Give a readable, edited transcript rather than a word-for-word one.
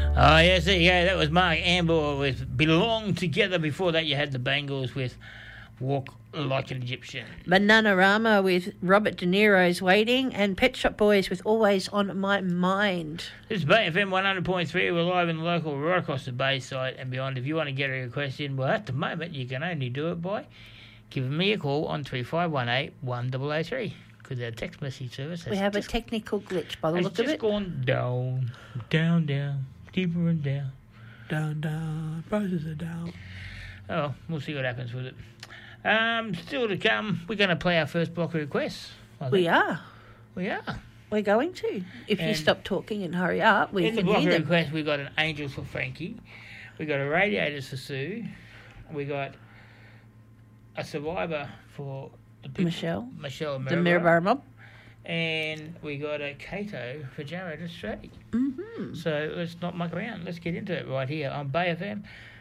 Oh, yes, there you go. That was Mark Amber with Belong Together. Before that, you had the Bangles with Walk Like an Egyptian. Bananarama with Robert De Niro's Waiting, and Pet Shop Boys with Always on My Mind. This is Bay FM 100.3. We're live in the local right across the Bayside and beyond. If you want to get a request in, well, at the moment, you can only do it by giving me a call on 3518 1003. Because our text message service has We have a technical glitch by the look of it. It's just gone down, down, down, deeper and down. Down, down, prices are down. Oh, we'll see what happens with it. Still to come, we're going to play our first block of requests. We are. We are. We're going to. If you stop talking and hurry up, we can hear them. In the block of requests, we got an Angels for Frankie. We got a Radiators for Sue. We got a Survivor for the people, Michelle and the Maryborough Mob. And we got a Cato for Jared Australia. Mm-hmm. So let's not muck around. Let's get into it right here on Bay FM